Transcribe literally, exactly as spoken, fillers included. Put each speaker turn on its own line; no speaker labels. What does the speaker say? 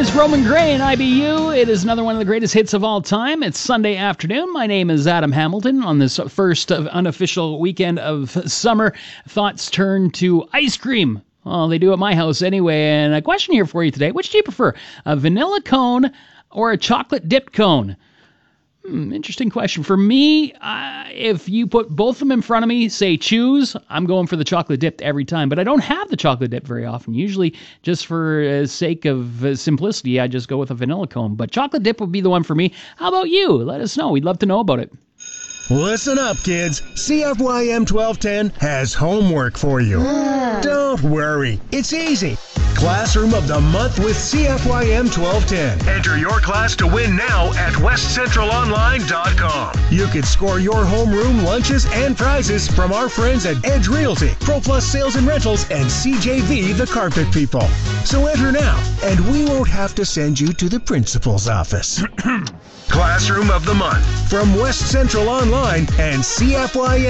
is Roman Gray and I B U. It is another one of the greatest hits of all time. It's Sunday afternoon. My name is Adam Hamilton. On this first of unofficial weekend of summer, thoughts turn to ice cream. Well, they do at my house anyway. And a question here for you today. Which do you prefer, a vanilla cone or a chocolate dipped cone? Hmm, interesting question. For me, uh, if you put both of them in front of me, say choose, I'm going for the chocolate dipped every time. But I don't have the chocolate dip very often. Usually, just for uh, sake of uh, simplicity, I just go with a vanilla cone. But chocolate dip would be the one for me. How about you? Let us know. We'd love to know about it.
Listen up, kids. C F Y M twelve ten has homework for you. Don't worry. It's easy. Classroom of the Month with C F Y M twelve ten. Enter your class to win now at west central online dot com. You could score your homeroom lunches and prizes from our friends at Edge Realty, ProPlus Sales and Rentals, and C J V The Carpet People. So enter now, and we won't have to send you to the principal's office. Classroom of the Month from West Central Online and C F Y M.